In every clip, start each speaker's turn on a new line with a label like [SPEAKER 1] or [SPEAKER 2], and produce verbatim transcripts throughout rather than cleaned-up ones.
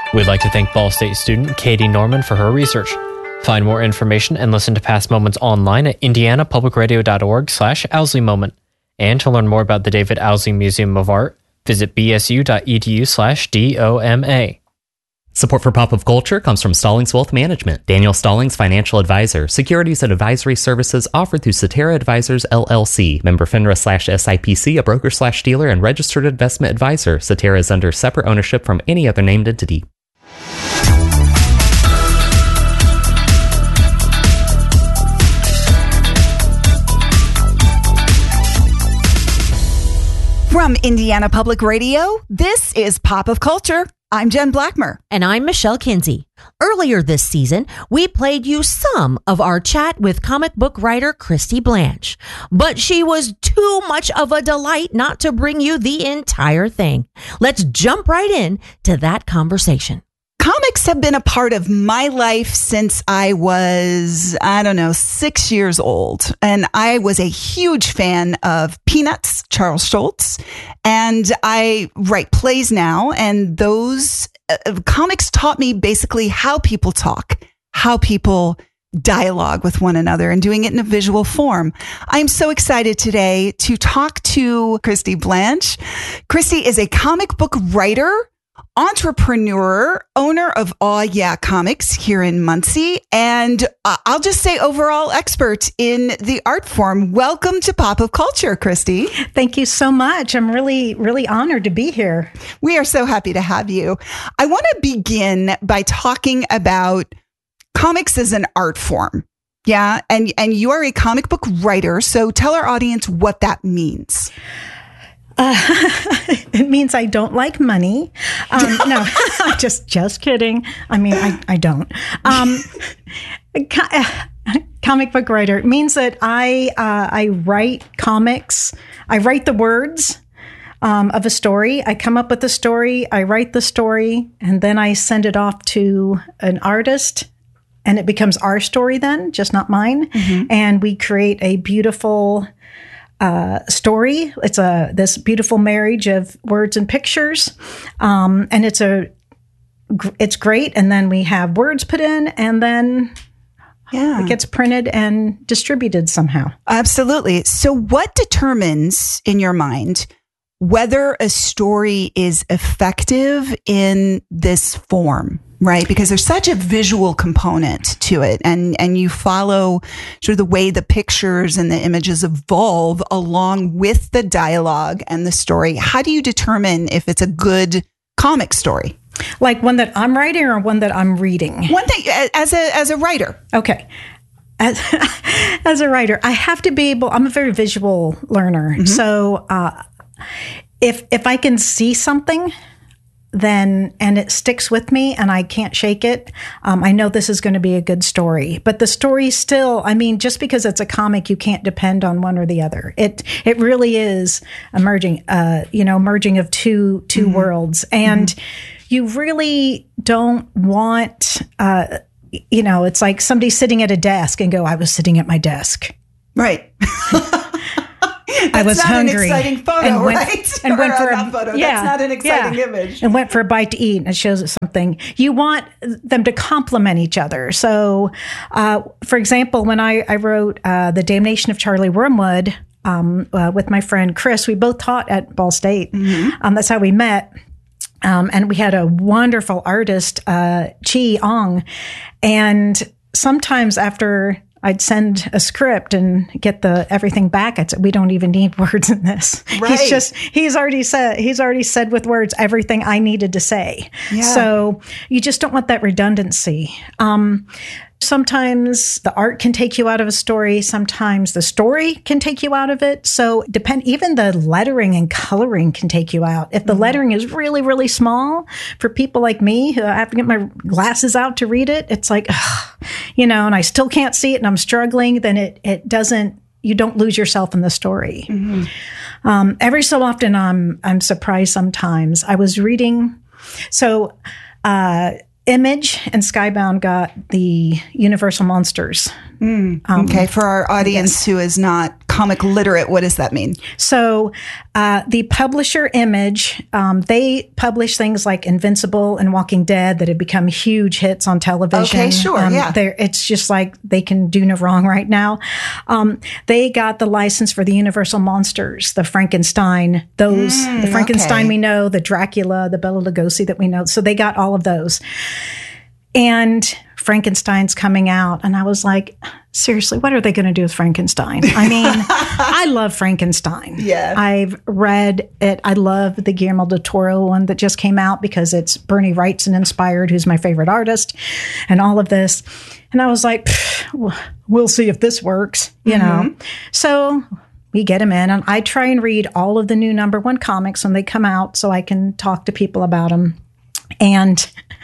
[SPEAKER 1] We'd like to thank Ball State student Katie Norman for her research. Find more information and listen to past moments online at indianapublicradio.org slash Owsley Moment. And to learn more about the David Owsley Museum of Art, visit bsu.edu slash DOMA.
[SPEAKER 2] Support for Pop of Culture comes from Stallings Wealth Management. Daniel Stallings, financial advisor. Securities and advisory services offered through Cetera Advisors, L L C. Member FINRA slash S I P C, a broker slash dealer and registered investment advisor. Cetera is under separate ownership from any other named entity.
[SPEAKER 3] From Indiana Public Radio, this is Pop of Culture. I'm Jen Blackmer.
[SPEAKER 4] And I'm Michelle Kinsey. Earlier this season, we played you some of our chat with comic book writer Christy Blanche. But she was too much of a delight not to bring you the entire thing. Let's jump right in to that conversation.
[SPEAKER 3] Comics have been a part of my life since I was, I don't know, six years old. And I was a huge fan of Peanuts, Charles Schultz. And I write plays now. And those uh, comics taught me basically how people talk, how people dialogue with one another and doing it in a visual form. I'm so excited today to talk to Christy Blanche. Christy is a comic book writer, entrepreneur, owner of Aw Yeah Comics here in Muncie, and uh, I'll just say overall expert in the art form. Welcome to Pop of Culture, Christy.
[SPEAKER 5] Thank you so much. I'm really, really honored to be here.
[SPEAKER 3] We are so happy to have you. I want to begin by talking about comics as an art form. Yeah, and, and you are a comic book writer, so tell our audience what that means.
[SPEAKER 5] Uh, it means I don't like money. Um, no, just just kidding. I mean, I, I don't. Um, co- comic book writer. It means that I uh, I write comics. I write the words um, of a story. I come up with a story. I write the story, and then I send it off to an artist, and it becomes our story then, just not mine. Mm-hmm. And we create a beautiful Uh, story. It's a this beautiful marriage of words and pictures, um, and it's a it's great. And then we have words put in, and then yeah, it gets printed and distributed somehow.
[SPEAKER 3] Absolutely. So, what determines in your mind whether a story is effective in this form? Right, because there's such a visual component to it, and and you follow sort of the way the pictures and the images evolve along with the dialogue and the story. How do you determine if it's a good comic story?
[SPEAKER 5] Like one that I'm writing or one that I'm reading?
[SPEAKER 3] One thing, as a as a writer.
[SPEAKER 5] Okay. As, as a writer, I have to be able, I'm a very visual learner. Mm-hmm. So uh, if if I can see something, then, and it sticks with me and I can't shake it, um, I know this is going to be a good story. But the story still, I mean, just because it's a comic, you can't depend on one or the other. It it really is a merging, uh, you know, merging of two two mm-hmm. worlds. And mm-hmm. you really don't want, uh, you know, it's like somebody sitting at a desk and go, I was sitting at my desk.
[SPEAKER 3] Right.
[SPEAKER 5] I was
[SPEAKER 3] not
[SPEAKER 5] hungry.
[SPEAKER 3] An exciting photo,
[SPEAKER 5] and went,
[SPEAKER 3] right?
[SPEAKER 5] And went
[SPEAKER 3] or
[SPEAKER 5] for a
[SPEAKER 3] photo.
[SPEAKER 5] Yeah,
[SPEAKER 3] That's not an exciting
[SPEAKER 5] yeah.
[SPEAKER 3] image.
[SPEAKER 5] And went for a bite to eat, and it shows us something. You want them to complement each other. So, uh, for example, when I, I wrote uh, The Damnation of Charlie Wormwood um, uh, with my friend Chris, we both taught at Ball State. Mm-hmm. Um, that's how we met. Um, and we had a wonderful artist, uh, Chi Ong. And sometimes after I'd send a script and get the everything back. I'd say, we don't even need words in this.
[SPEAKER 3] Right.
[SPEAKER 5] He's just, he's already said, he's already said with words everything I needed to say. Yeah. So you just don't want that redundancy. Um, sometimes the art can take you out of a story. Sometimes the story can take you out of it. So depend, even the lettering and coloring can take you out. If the mm-hmm. lettering is really, really small for people like me who have to get my glasses out to read it, it's like, ugh, you know, and I still can't see it and I'm struggling, then it, it doesn't, you don't lose yourself in the story. Mm-hmm. Um, every so often I'm, I'm surprised sometimes. I was reading, so, uh, Image and Skybound got the Universal Monsters
[SPEAKER 3] Mm,
[SPEAKER 5] Um,
[SPEAKER 3] okay, for our audience who is not comic literate, what does that mean?
[SPEAKER 5] So uh, the publisher Image, um, they publish things like Invincible and Walking Dead that have become huge hits on television.
[SPEAKER 3] Okay, sure,
[SPEAKER 5] um,
[SPEAKER 3] yeah.
[SPEAKER 5] It's just like they can do no wrong right now. Um, they got the license for the Universal Monsters, the Frankenstein, those,
[SPEAKER 3] Mm,
[SPEAKER 5] the Frankenstein
[SPEAKER 3] okay.
[SPEAKER 5] we know, the Dracula, the Bela Lugosi that we know. So they got all of those. And Frankenstein's coming out. And I was like, seriously, what are they going to do with Frankenstein? I mean, I love Frankenstein.
[SPEAKER 3] Yeah.
[SPEAKER 5] I've read it. I love the Guillermo del Toro one that just came out because it's Bernie Wrightson inspired, who's my favorite artist, and all of this. And I was like, we'll see if this works, you
[SPEAKER 3] Mm-hmm.
[SPEAKER 5] know? So we get them in, and I try and read all of the new number one comics when they come out so I can talk to people about them. And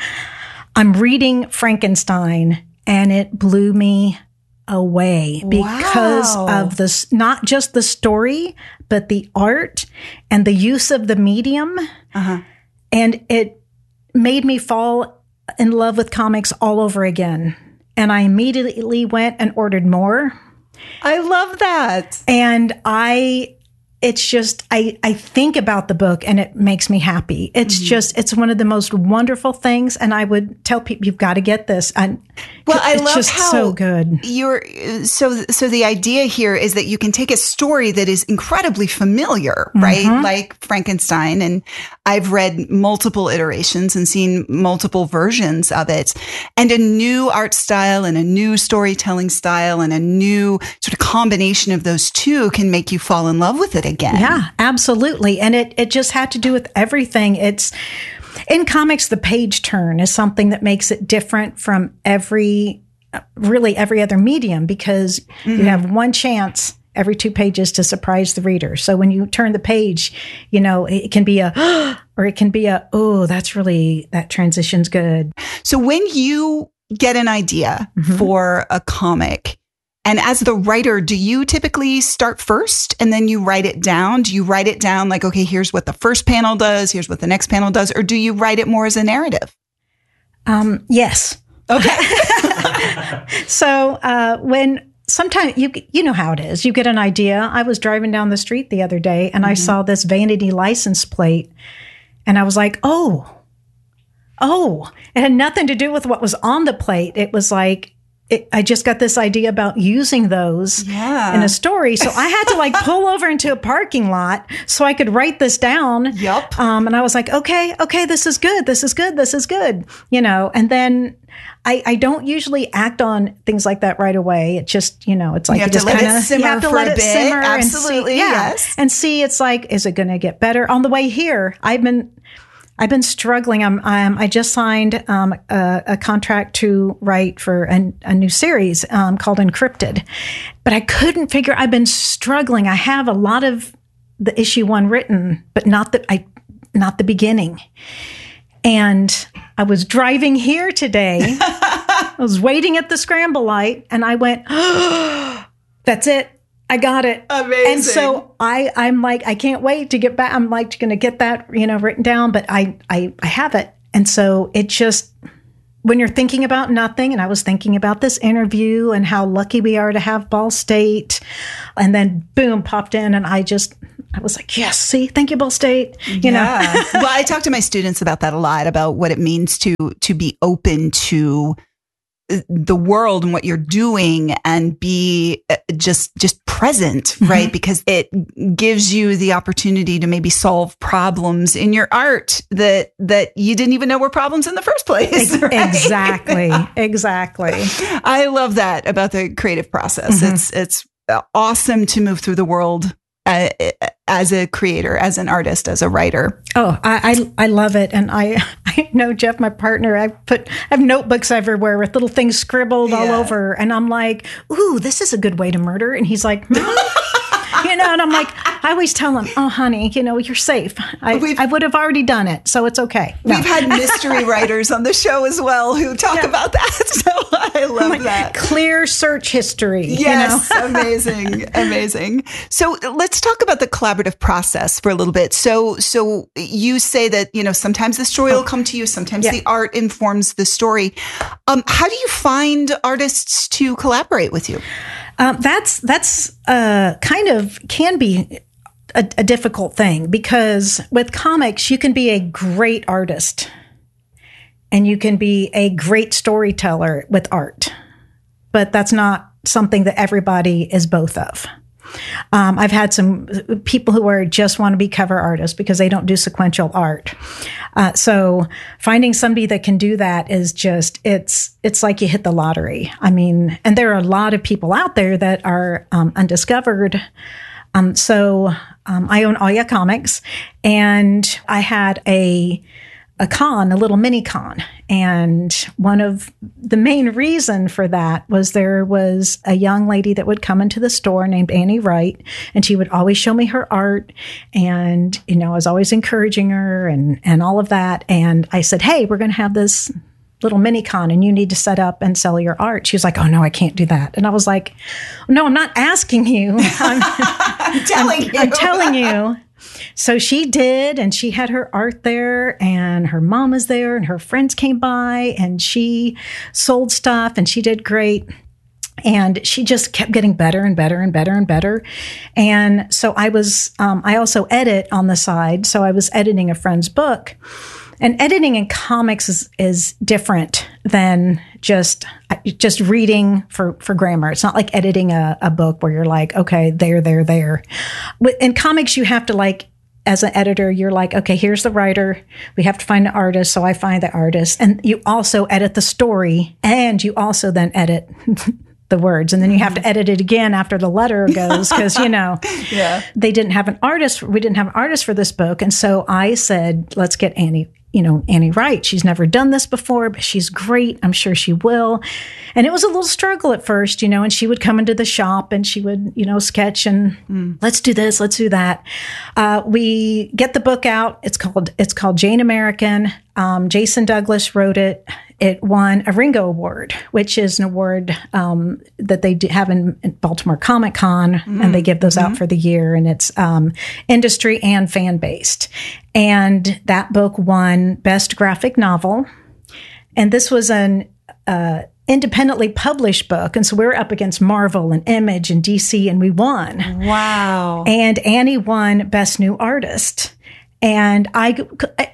[SPEAKER 5] I'm reading Frankenstein, and it blew me away because
[SPEAKER 3] Wow.
[SPEAKER 5] of this, not just the story, but the art and the use of the medium.
[SPEAKER 3] Uh-huh.
[SPEAKER 5] And it made me fall in love with comics all over again. And I immediately went and ordered more.
[SPEAKER 3] I love that.
[SPEAKER 5] And I, it's just, I, I think about the book and it makes me happy. It's
[SPEAKER 3] Mm-hmm.
[SPEAKER 5] just, it's one of the most wonderful things. And I would tell people, you've got to get this. And
[SPEAKER 3] Well, I
[SPEAKER 5] it's
[SPEAKER 3] love
[SPEAKER 5] just
[SPEAKER 3] how
[SPEAKER 5] so good.
[SPEAKER 3] You're so so the idea here is that you can take a story that is incredibly familiar, right?
[SPEAKER 5] Mm-hmm.
[SPEAKER 3] Like Frankenstein, and I've read multiple iterations and seen multiple versions of it, and a new art style and a new storytelling style and a new sort of combination of those two can make you fall in love with it again.
[SPEAKER 5] Yeah, absolutely. And it, it just had to do with everything. It's in comics, the page turn is something that makes it different from every, really every other medium, because
[SPEAKER 3] Mm-hmm.
[SPEAKER 5] you have one chance every two pages to surprise the reader. So when you turn the page, you know, it can be a, or it can be a, oh, that's really, that transition's good.
[SPEAKER 3] So when you get an idea
[SPEAKER 5] Mm-hmm.
[SPEAKER 3] for a comic, and as the writer, do you typically start first and then you write it down? Do you write it down like, okay, here's what the first panel does, here's what the next panel does, or do you write it more as a narrative?
[SPEAKER 5] Um, yes.
[SPEAKER 3] Okay.
[SPEAKER 5] So uh, when sometimes you you know how it is, you get an idea. I was driving down the street the other day and I saw this vanity license plate, and I was like, oh, oh, it had nothing to do with what was on the plate. It was like, it, I just got this idea about using those
[SPEAKER 3] Yeah.
[SPEAKER 5] in a story. So I had to like pull over into a parking lot so I could write this down.
[SPEAKER 3] Yup.
[SPEAKER 5] Um, and I was like, okay, okay, this is good. This is good. This is good. You know, and then I, I don't usually act on things like that right away. It just, you know, it's like
[SPEAKER 3] You have to
[SPEAKER 5] just
[SPEAKER 3] let it
[SPEAKER 5] kinda,
[SPEAKER 3] simmer
[SPEAKER 5] you have to
[SPEAKER 3] for
[SPEAKER 5] let
[SPEAKER 3] a
[SPEAKER 5] it
[SPEAKER 3] bit.
[SPEAKER 5] simmer
[SPEAKER 3] Absolutely,
[SPEAKER 5] and see, yeah,
[SPEAKER 3] yes.
[SPEAKER 5] and see. It's like, is it going to get better? On the way here, I've been. I've been struggling. I'm, I'm, I just signed um, a, a contract to write for an, a new series um, called Encrypted, but I couldn't figure. I've been struggling. I have a lot of the issue one written, but not the I, not the beginning. And I was driving here today. I was waiting at the scramble light, and I went, oh, "That's it. I got it."
[SPEAKER 3] Amazing.
[SPEAKER 5] And so I, I'm like, I can't wait to get back. I'm like going to get that, you know, written down, but I, I, I have it. And so it just, when you're thinking about nothing, and I was thinking about this interview and how lucky we are to have Ball State, and then boom, popped in, and I just, I was like, yes, see, thank you, Ball State. You know,
[SPEAKER 3] Yeah. Well, I talk to my students about that a lot, about what it means to to be open to the world and what you're doing, and be just just present, right? Because it gives you the opportunity to maybe solve problems in your art that that you didn't even know were problems in the first place. Right?
[SPEAKER 5] exactly, exactly.
[SPEAKER 3] I love that about the creative process.
[SPEAKER 5] Mhm.
[SPEAKER 3] It's it's awesome to move through the world uh, as a creator, as an artist, as a writer.
[SPEAKER 5] Oh, I, I I love it, and I I know Jeff, my partner. I put I have notebooks everywhere with little things scribbled all
[SPEAKER 3] Yeah.
[SPEAKER 5] over, and I'm like, "Ooh, this is a good way to murder." And he's like, hmm? you I know. And I'm like, I always tell them, oh, honey, you know, you're safe. I, I would have already done it. So it's okay. No.
[SPEAKER 3] We've had mystery writers on the show as well who talk yeah. about that. So I love like, that.
[SPEAKER 5] Clear search history.
[SPEAKER 3] Yes.
[SPEAKER 5] You know?
[SPEAKER 3] Amazing. Amazing. So let's talk about the collaborative process for a little bit. So, so you say that, you know, sometimes the story will come to you. Sometimes yeah. the art informs the story. Um, how do you find artists to collaborate with you?
[SPEAKER 5] Um, that's that's uh, kind of can be a, a difficult thing, because with comics, you can be a great artist and you can be a great storyteller with art, but that's not something that everybody is both of. Um, I've had some people who are just want to be cover artists because they don't do sequential art. Uh, so finding somebody that can do that is just, it's, it's like you hit the lottery. I mean, and there are a lot of people out there that are um, undiscovered. Um, so um, I own All Yeah Comics, and I had a a con, a little mini con. And one of the main reason for that was there was a young lady that would come into the store named Annie Wright, and she would always show me her art. And, you know, I was always encouraging her and, and all of that. And I said, hey, we're going to have this little mini con and you need to set up and sell your art. She was like, oh no, I can't do that. And I was like, no, I'm not asking you. I'm,
[SPEAKER 3] I'm telling
[SPEAKER 5] I'm,
[SPEAKER 3] you.
[SPEAKER 5] I'm telling you. So she did, and she had her art there, and her mom was there, and her friends came by, and she sold stuff, and she did great. And she just kept getting better and better and better and better. And so I was, um, I also edit on the side. So I was editing a friend's book. And editing in comics is, is different than just just reading for, for grammar. It's not like editing a, a book where you're like, okay, there, there, there. In comics, you have to like, as an editor, you're like, okay, here's the writer. We have to find the artist. So I find the artist. And you also edit the story, and you also then edit the words. And then you have to edit it again after the letter goes, because, you know,
[SPEAKER 3] yeah.
[SPEAKER 5] they didn't have an artist. We didn't have an artist for this book. And so I said, let's get Annie, you know, Annie Wright. She's never done this before, but she's great. I'm sure she will. And it was a little struggle at first, you know, and she would come into the shop and she would, you know, sketch and mm. let's do this, let's do that. Uh, we get the book out. It's called, it's called Jane American. Um, Jason Douglas wrote it. It won a Ringo Award, which is an award um, that they do have in, in Baltimore Comic Con, mm-hmm. and they give those mm-hmm. out for the year, and it's um, industry and fan-based. And that book won Best Graphic Novel. And this was an uh, independently published book, and so we were up against Marvel and Image and D C, and we won.
[SPEAKER 3] Wow.
[SPEAKER 5] And Annie won Best New Artist. And I,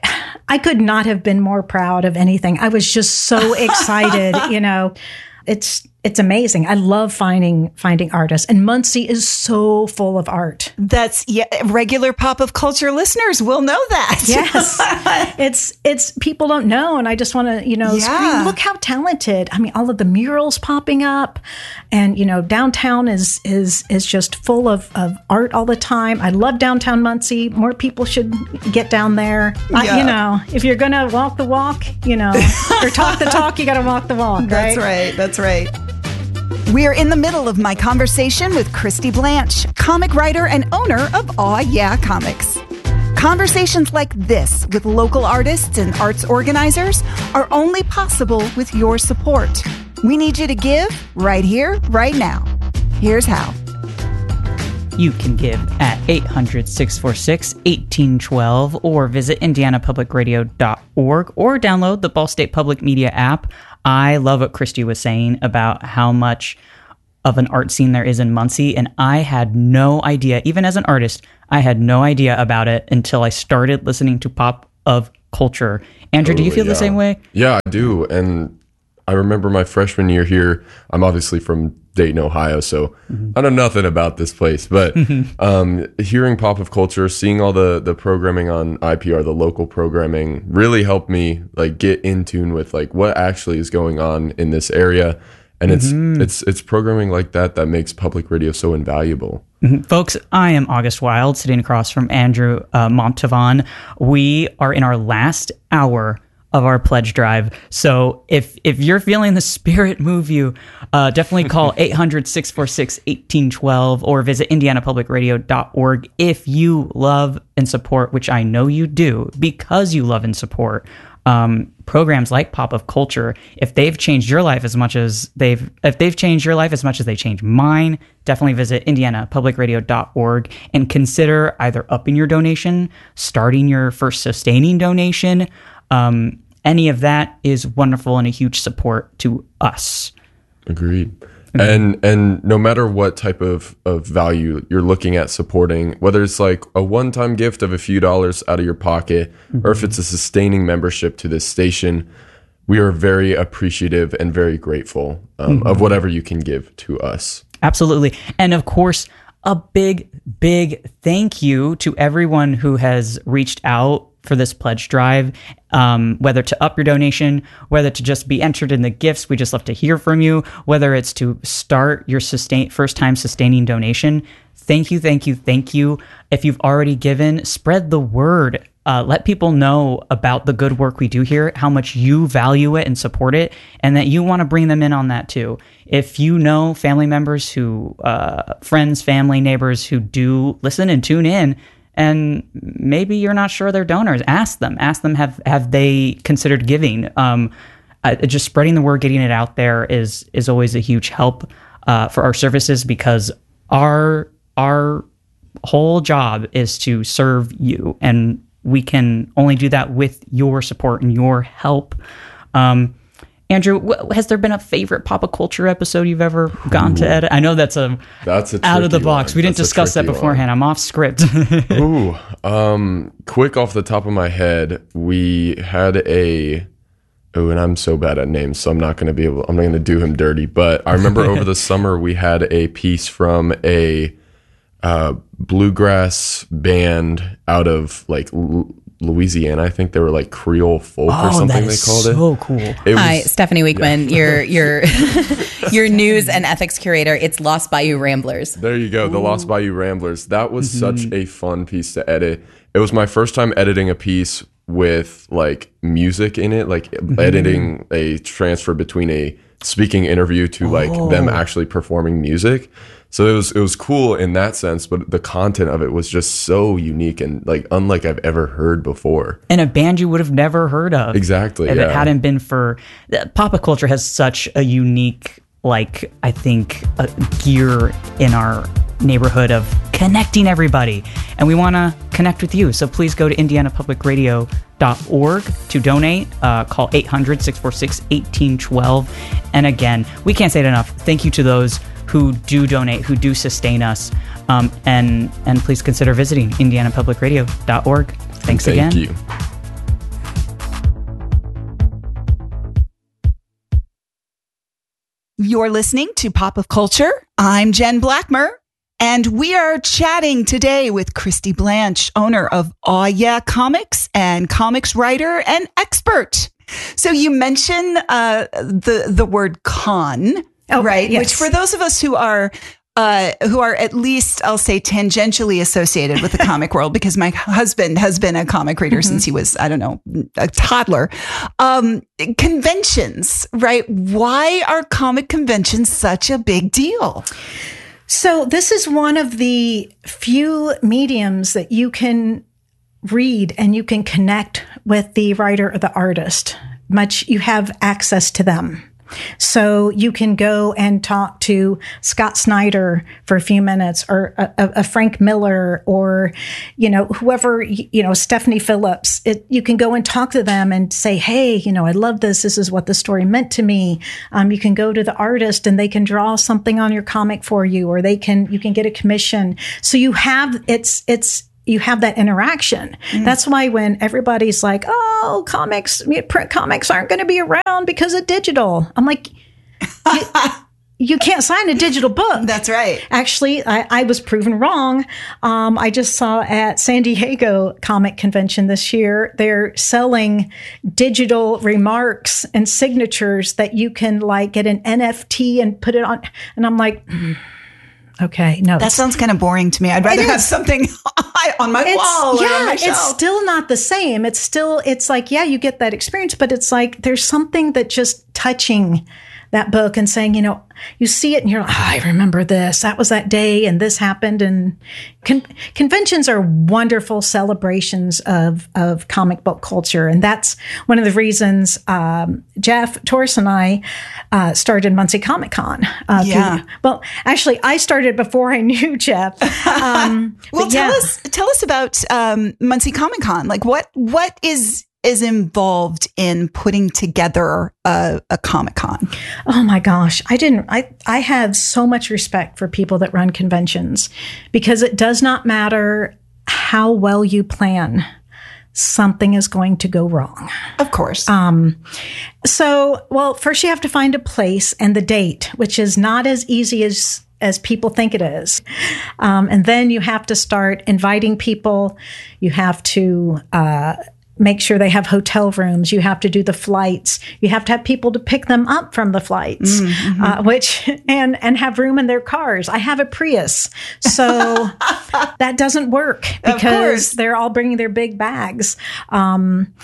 [SPEAKER 5] I could not have been more proud of anything. I was just so excited, you know. It's it's amazing. I love finding finding artists, and Muncie is so full of art.
[SPEAKER 3] That's yeah. Regular Pop of Culture listeners will know that.
[SPEAKER 5] Yes, it's it's people don't know, and I just want to you know
[SPEAKER 3] yeah.
[SPEAKER 5] scream, look how talented. I mean, all of the murals popping up, and you know downtown is is is just full of, of art all the time. I love downtown Muncie. More people should get down there. Yeah. I, you know, if you're gonna walk the walk, you know, or talk the talk, you got to walk the walk. Right?
[SPEAKER 3] That's right. That's right. We are in the middle of my conversation with Christy Blanche, comic writer and owner of Aw Yeah Comics. Conversations like this with local artists and arts organizers are only possible with your support. We need you to give right here, right now. Here's how.
[SPEAKER 6] You can give at eight hundred, six four six, one eight one two or visit indiana public radio dot org or download the Ball State Public Media app. I love what Christy was saying about how much of an art scene there is in Muncie, and I had no idea, even as an artist, I had no idea about it until I started listening to Pop of Culture. Andrew, totally, do you feel
[SPEAKER 7] yeah.
[SPEAKER 6] the same way?
[SPEAKER 7] Yeah, I do. And I remember my freshman year here. I'm obviously from Dayton, Ohio, so mm-hmm. I know nothing about this place. But um, hearing Pop of Culture, seeing all the the programming on I P R, the local programming, really helped me like get in tune with like what actually is going on in this area. And mm-hmm. it's it's it's programming like that that makes public radio so invaluable.
[SPEAKER 6] Mm-hmm. Folks, I am August Wild, sitting across from Andrew uh, Montavon. We are in our last hour of our pledge drive. So if if you're feeling the spirit move you, uh, definitely call eight hundred, six four six, one eight one two or visit indiana public radio dot org if you love and support, which I know you do because you love and support um, programs like Pop of Culture. If they've changed your life as much as they've if they've changed your life as much as they changed mine, definitely visit indiana public radio dot org and consider either upping your donation, starting your first sustaining donation. Um, any of that is wonderful and a huge support to us.
[SPEAKER 7] Agreed. Mm-hmm. And and no matter what type of, of value you're looking at supporting, whether it's like a one-time gift of a few dollars out of your pocket, mm-hmm. or if it's a sustaining membership to this station, we are very appreciative and very grateful um, mm-hmm. of whatever you can give to us.
[SPEAKER 6] Absolutely. And of course, a big, big thank you to everyone who has reached out for this pledge drive, um, whether to up your donation, whether to just be entered in the gifts. We just love to hear from you, whether it's to start your sustain first time sustaining donation. Thank you, thank you, thank you. If you've already given, spread the word. Uh, let people know about the good work we do here, how much you value it and support it, and that you want to bring them in on that too. If you know family members who, uh, friends, family, neighbors who do listen and tune in, and maybe you're not sure they're donors, ask them. Ask them, have have they considered giving? Um, uh, just spreading the word, getting it out there is is always a huge help uh, for our services, because our our whole job is to serve you, and we can only do that with your support and your help. Um, Andrew, wh- has there been a favorite Pop of Culture episode you've ever gotten Ooh. to edit? I know that's a
[SPEAKER 7] that's a
[SPEAKER 6] out of the box.
[SPEAKER 7] One.
[SPEAKER 6] We didn't
[SPEAKER 7] that's
[SPEAKER 6] discuss that beforehand. One. I'm off script.
[SPEAKER 7] Ooh, um, quick off the top of my head, we had a. Oh, and I'm so bad at names, so I'm not going to be able. I'm not going to do him dirty. But I remember over the summer we had a piece from a uh, bluegrass band out of like. L- Louisiana, I think they were like Creole folk
[SPEAKER 6] oh,
[SPEAKER 7] or something they
[SPEAKER 6] so
[SPEAKER 7] called it.
[SPEAKER 6] So cool.
[SPEAKER 7] It
[SPEAKER 8] Hi,
[SPEAKER 7] was,
[SPEAKER 8] Stephanie Weekman,
[SPEAKER 7] yeah.
[SPEAKER 8] your your your news and ethics curator. It's Lost Bayou Ramblers.
[SPEAKER 7] There you go, the Ooh. Lost Bayou Ramblers. That was mm-hmm. such a fun piece to edit. It was my first time editing a piece with like music in it, like mm-hmm. editing a transfer between a speaking interview to like oh. them actually performing music. So it was it was cool in that sense, but the content of it was just so unique and like unlike I've ever heard before.
[SPEAKER 6] And a band you would have never heard of.
[SPEAKER 7] Exactly.
[SPEAKER 6] If
[SPEAKER 7] yeah.
[SPEAKER 6] it hadn't been for Pop of Culture has such a unique, like I think, a gear in our neighborhood of connecting everybody, and we want to connect with you. So please go to indiana public radio dot org to donate. Uh, call eight hundred, six four six, one eight one two. And again, we can't say it enough. Thank you to those who do donate, who do sustain us, um, and and please consider visiting indiana public radio dot org. Thanks
[SPEAKER 7] Thank
[SPEAKER 6] again.
[SPEAKER 7] You.
[SPEAKER 3] You're listening to Pop of Culture. I'm Jen Blackmer, and we are chatting today with Christy Blanche, owner of Aw Yeah Comics and comics writer and expert. So you mentioned uh, the the word con. Oh, right. Yes. Which for those of us who are uh, who are at least, I'll say, tangentially associated with the comic world, because my husband has been a comic reader mm-hmm. since he was, I don't know, a toddler. Um, conventions, right? Why are comic conventions such a big deal?
[SPEAKER 5] So this is one of the few mediums that you can read and you can connect with the writer or the artist. Much you have access to them. So you can go and talk to Scott Snyder for a few minutes, or a, a Frank Miller, or, you know, whoever, you know, Stephanie Phillips. It, you can go and talk to them and say, hey, you know, I love this. This is what the story meant to me. Um, you can go to the artist and they can draw something on your comic for you, or they can, you can get a commission. So you have, it's, it's, you have that interaction. Mm. That's why when everybody's like, oh, comics, print comics aren't going to be around because of digital. I'm like, you, you can't sign a digital book.
[SPEAKER 3] That's right.
[SPEAKER 5] Actually, I, I was proven wrong. Um, I just saw at San Diego Comic Convention this year, they're selling digital remarks and signatures that you can like get an N F T and put it on. And I'm like, mm. Okay. No,
[SPEAKER 3] That sounds kind of boring to me. I'd rather have something on my
[SPEAKER 5] it's,
[SPEAKER 3] wall or
[SPEAKER 5] yeah,
[SPEAKER 3] on my shelf.
[SPEAKER 5] It's still not the same. It's still, it's like, yeah, you get that experience, but it's like there's something that just touching that book and saying, you know, you see it and you're like, oh, I remember this. That was that day and this happened. And con- conventions are wonderful celebrations of, of comic book culture. And that's one of the reasons um, Jeff Torres and I uh, started Muncie Comic Con. Uh,
[SPEAKER 3] Yeah.
[SPEAKER 5] through, well, actually, I started before I knew Jeff. Um,
[SPEAKER 3] Well,
[SPEAKER 5] but
[SPEAKER 3] tell
[SPEAKER 5] yeah.
[SPEAKER 3] us tell us about um, Muncie Comic Con. Like, what what is is involved in putting together a, a Comic Con?
[SPEAKER 5] Oh my gosh. I didn't, I, I have so much respect for people that run conventions because it does not matter how well you plan, something is going to go wrong.
[SPEAKER 3] Of course.
[SPEAKER 5] Um, so, well, first you have to find a place and the date, which is not as easy as as people think it is. Um, and then you have to start inviting people. You have to, uh, make sure they have hotel rooms. You have to do the flights. You have to have people to pick them up from the flights, mm-hmm. uh, which, and, and have room in their cars. I have a Prius. So that doesn't work because they're all bringing their big bags. Um,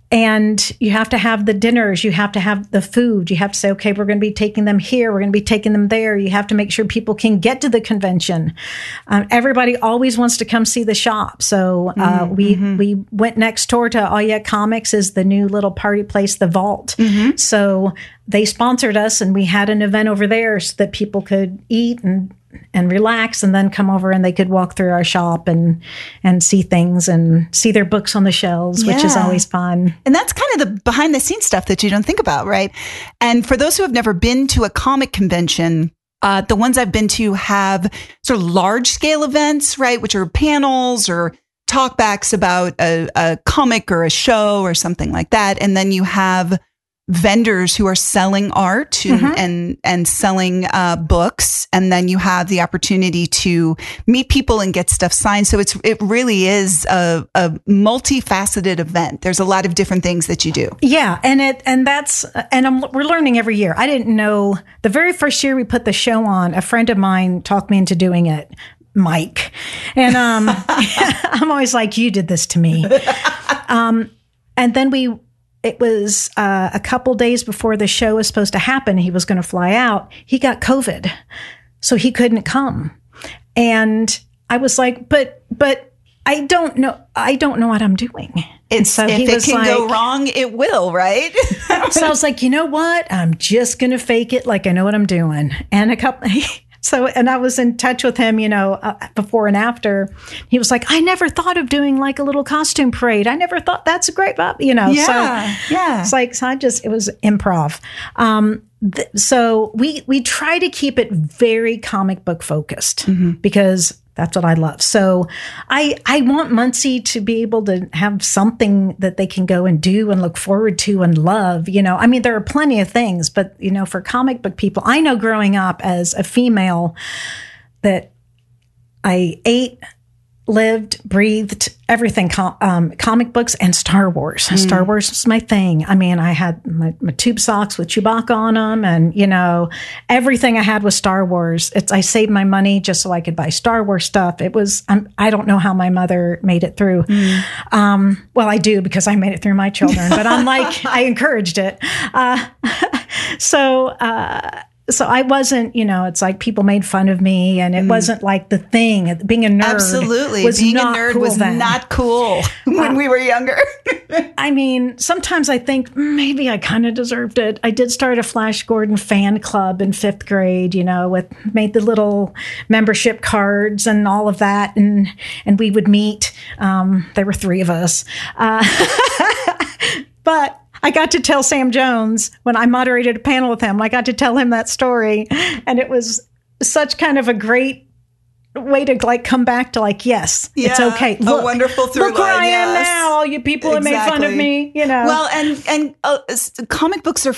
[SPEAKER 5] And you have to have the dinners. You have to have the food. You have to say, okay, we're going to be taking them here. We're going to be taking them there. You have to make sure people can get to the convention. Um, everybody always wants to come see the shop. So uh, mm-hmm. we we went next door to Oh Yeah Comics, is the new little party place, The Vault. Mm-hmm. So they sponsored us, and we had an event over there so that people could eat and and relax and then come over and they could walk through our shop and and see things and see their books on the shelves, which is
[SPEAKER 3] Yeah.
[SPEAKER 5] always fun.
[SPEAKER 3] And that's kind of the behind the scenes stuff that you don't think about, right? And for those who have never been to a comic convention, uh, the ones I've been to have sort of large scale events, right? Which are panels or talkbacks about a, a comic or a show or something like that. And then you have vendors who are selling art and
[SPEAKER 5] Mm-hmm.
[SPEAKER 3] and, and selling uh, books, and then you have the opportunity to meet people and get stuff signed. So it's it really is a, a multifaceted event. There's a lot of different things that you do.
[SPEAKER 5] Yeah, and it and that's and I'm, we're learning every year. I didn't know the very first year we put the show on. A friend of mine talked me into doing it, Mike, and um, I'm always like, you did this to me. Um, and then we. It was uh, a couple days before the show was supposed to happen. He was going to fly out. He got COVID, so he couldn't come. And I was like, but, but I don't know. I don't know what I'm doing.
[SPEAKER 3] It's,
[SPEAKER 5] so
[SPEAKER 3] if
[SPEAKER 5] he
[SPEAKER 3] it
[SPEAKER 5] was
[SPEAKER 3] can
[SPEAKER 5] like,
[SPEAKER 3] go wrong, it will, right?
[SPEAKER 5] So I was like, you know what? I'm just going to fake it like I know what I'm doing. And a couple, so, and I was in touch with him, you know, uh, before and after. He was like, I never thought of doing like a little costume parade. I never thought that's a great, you know.
[SPEAKER 3] Yeah,
[SPEAKER 5] so,
[SPEAKER 3] yeah.
[SPEAKER 5] It's like, so I just, it was improv. Um, th- so we, we try to keep it very comic book focused
[SPEAKER 3] Mm-hmm.
[SPEAKER 5] because that's what I love. So I I want Muncie to be able to have something that they can go and do and look forward to and love. You know, I mean, there are plenty of things, but, you know, for comic book people, I know growing up as a female that I ate, lived, breathed everything, com- um, comic books and Star Wars. Mm. Star Wars was my thing. I mean, I had my, my tube socks with Chewbacca on them, and, you know, everything I had was Star Wars. It's, I saved my money just so I could buy Star Wars stuff. It was, I'm, I don't know how my mother made it through. Mm. Um, well, I do because I made it through my children, but I'm like, I encouraged it. Uh, so, uh, So I wasn't, you know, it's like people made fun of me, and it mm. wasn't like the thing. Being a nerd,
[SPEAKER 3] absolutely,
[SPEAKER 5] was
[SPEAKER 3] being a
[SPEAKER 5] not
[SPEAKER 3] nerd
[SPEAKER 5] cool
[SPEAKER 3] was
[SPEAKER 5] then.
[SPEAKER 3] not cool when uh, we were younger.
[SPEAKER 5] I mean, sometimes I think maybe I kind of deserved it. I did start a Flash Gordon fan club in fifth grade, you know, with made the little membership cards and all of that, and and we would meet. Um, there were three of us, uh, but. I got to tell Sam Jones when I moderated a panel with him. I got to tell him that story, and it was such kind of a great way to like come back to like, yes,
[SPEAKER 3] yeah,
[SPEAKER 5] it's okay. Look,
[SPEAKER 3] a wonderful through
[SPEAKER 5] look where
[SPEAKER 3] line,
[SPEAKER 5] I
[SPEAKER 3] yes.
[SPEAKER 5] am now. All you people
[SPEAKER 3] exactly.
[SPEAKER 5] have made fun of me, you know.
[SPEAKER 3] Well, and and uh, comic books are